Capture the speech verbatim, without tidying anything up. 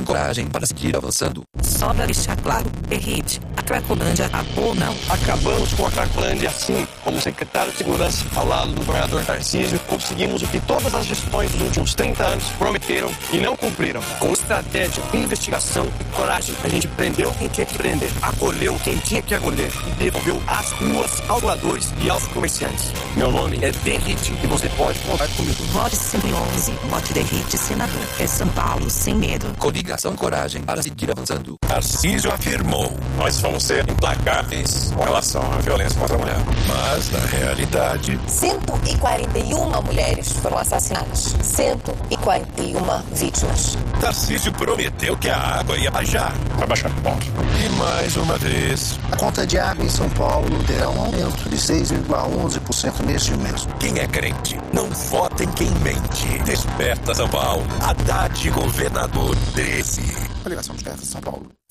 coragem para seguir avançando. Só pra deixar claro, Henrique, a Cracolândia acabou ou não? Acabamos com a Cracolândia, sim. Como secretário de Segurança, ao lado do governador Tarcísio, conseguimos o que todas as gestões dos últimos trinta anos prometeram e não cumpriram. Com estratégia, investigação e coragem, a gente prendeu quem tinha que prender, acolheu quem tinha que acolher e devolveu as ruas aos doadores e aos comerciantes. Meu nome é Henrique e você pode contar comigo. Vote cento e onze, vote Henrique, senador. É São Paulo, sem medo. Coligação Coragem para seguir avançando. Tarcísio afirmou: nós vamos ser implacáveis com relação à violência contra a mulher. Mas, na realidade, cento e quarenta e uma mulheres foram assassinadas. cento e quarenta e uma vítimas. Tarcísio prometeu que a água ia baixar. Vai baixar, ponto. E mais uma vez, a conta de água em São Paulo terá um aumento de seis vírgula onze por cento neste mês. Quem é crente, não vota em quem mente. Desperta São Paulo. Haddad, governador treze. Coligação Desperta São Paulo.